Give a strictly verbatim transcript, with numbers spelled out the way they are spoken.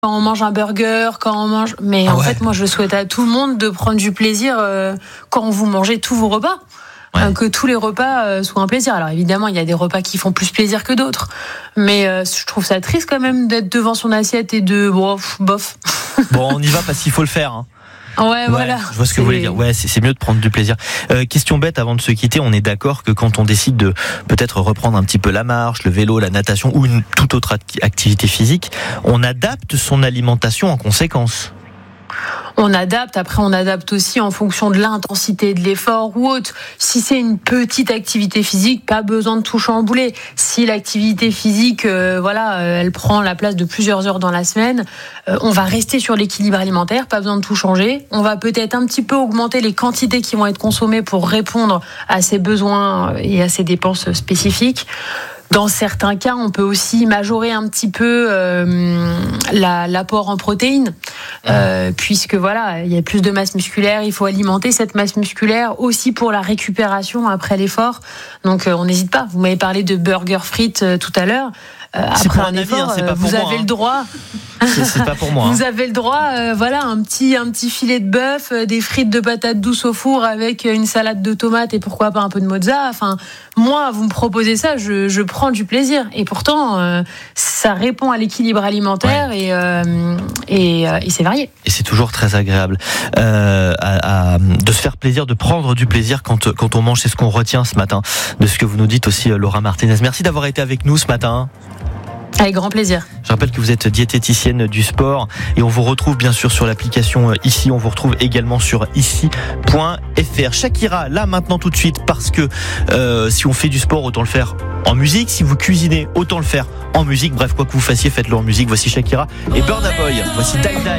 quand on mange un burger, quand on mange. Mais Ah en ouais. fait, moi, je souhaite à tout le monde de prendre du plaisir euh, quand vous mangez tous vos repas. Ouais. Euh, que tous les repas euh, soient un plaisir. Alors évidemment, il y a des repas qui font plus plaisir que d'autres. Mais euh, je trouve ça triste quand même d'être devant son assiette et de bon, pff, bof. Bon, on y va parce qu'il faut le faire. Hein. Ouais, Ouais, voilà. je vois ce que vous voulez dire. Ouais, c'est, c'est mieux de prendre du plaisir. Euh, question bête avant de se quitter, on est d'accord que quand on décide de peut-être reprendre un petit peu la marche, le vélo, la natation ou une toute autre activité physique, on adapte son alimentation en conséquence. On adapte, après on adapte aussi en fonction de l'intensité de l'effort ou autre. Si c'est une petite activité physique, pas besoin de tout chambouler. Si l'activité physique, euh, voilà, euh, elle prend la place de plusieurs heures dans la semaine, euh, on va rester sur l'équilibre alimentaire, pas besoin de tout changer. On va peut-être un petit peu augmenter les quantités qui vont être consommées pour répondre à ses besoins et à ses dépenses spécifiques. Dans certains cas, on peut aussi majorer un petit peu euh, la, l'apport en protéines, euh, puisque voilà, il y a plus de masse musculaire, il faut alimenter cette masse musculaire aussi pour la récupération après l'effort. Donc euh, on n'hésite pas. Vous m'avez parlé de burger frites euh, tout à l'heure. Euh, C'est après pour un un ami, effort, hein, c'est pas euh, pour vous moi, avez hein. le droit. C'est, c'est pas pour moi. Hein. Vous avez le droit, euh, voilà, un petit, un petit filet de bœuf, euh, des frites de patates douces au four avec une salade de tomates et pourquoi pas un peu de mozza. Enfin, moi, vous me proposez ça, je, je prends du plaisir. Et pourtant, euh, ça répond à l'équilibre alimentaire ouais. et, euh, et, euh, et c'est varié. Et c'est toujours très agréable euh, à, à, de se faire plaisir, de prendre du plaisir quand, quand on mange. C'est ce qu'on retient ce matin de ce que vous nous dites aussi, Laura Martinez. Merci d'avoir été avec nous ce matin. Avec grand plaisir. Je rappelle que vous êtes diététicienne du sport et on vous retrouve bien sûr sur l'application Ici. On vous retrouve également sur ici point f r. Shakira, là maintenant tout de suite parce que euh, si on fait du sport, autant le faire en musique. Si vous cuisinez, autant le faire en musique. Bref, quoi que vous fassiez, faites-le en musique. Voici Shakira et Burna Boy. Voici Die Die.